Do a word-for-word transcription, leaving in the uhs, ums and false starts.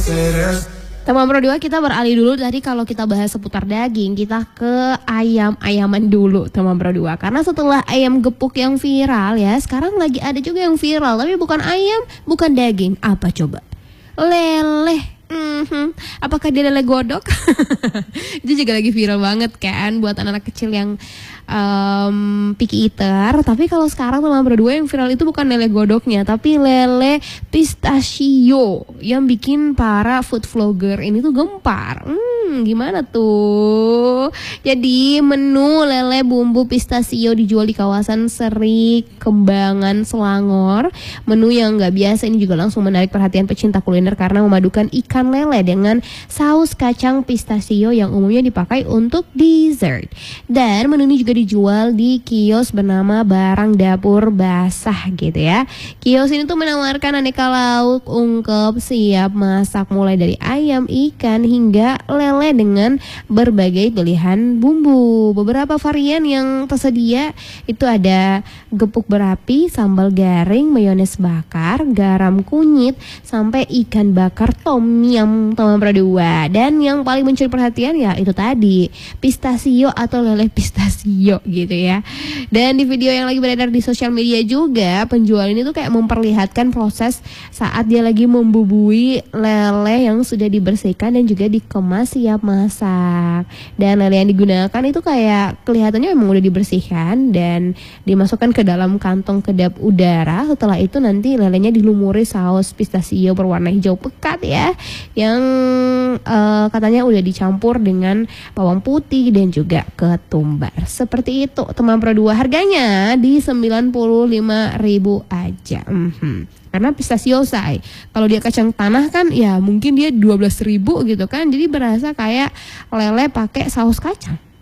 Teman Pro dua, kita beralih dulu dari kalau kita bahas seputar daging, kita ke ayam-ayaman dulu teman Pro dua. Karena setelah ayam gepuk yang viral ya, sekarang lagi ada juga yang viral, tapi bukan ayam, bukan daging. Apa coba? Lele. Mm-hmm. Apakah dia lele godok? Itu juga lagi viral banget kan buat anak-anak kecil yang um, picky eater. Tapi kalau sekarang teman berdua yang viral itu bukan lele godoknya, tapi lele pistachio yang bikin para food vlogger ini tuh gempar. Hmm, gimana tuh? Jadi menu lele bumbu pistachio dijual di kawasan Seri Kembangan, Selangor. Menu yang nggak biasa ini juga langsung menarik perhatian pecinta kuliner karena memadukan ikan lele dengan saus kacang pistachio yang umumnya dipakai untuk dessert. Dan menu ini juga dijual di kios bernama Barang Dapur Basah gitu ya. Kios ini tuh menawarkan aneka lauk ungkep siap masak mulai dari ayam, ikan hingga lele dengan berbagai pilihan bumbu. Beberapa varian yang tersedia itu ada gepuk berapi, sambal garing, mayones bakar, garam kunyit, sampai ikan bakar tom yum teman Pro dua. Dan yang paling mencuri perhatian ya itu tadi, pistachio atau lele pistachio gitu ya. Dan di video yang lagi beredar di sosial media juga, penjual ini tuh kayak memperlihatkan proses saat dia lagi membubui lele yang sudah dibersihkan dan juga dikemas siap masak. Dan lele yang digunakan itu kayak kelihatannya memang udah dibersihkan dan dimasukkan ke dalam kantong kedap udara. Setelah itu nanti lelenya dilumuri saus pistachio berwarna hijau pekat ya, yang uh, katanya udah dicampur dengan bawang putih dan juga ketumbar. Seperti itu teman Pro dua, harganya di sembilan puluh lima ribu aja. Mm-hmm. Karena pistachio say, kalau dia kacang tanah kan ya mungkin dia dua belas ribu gitu kan, jadi berasa kayak lele pakai saus kacang.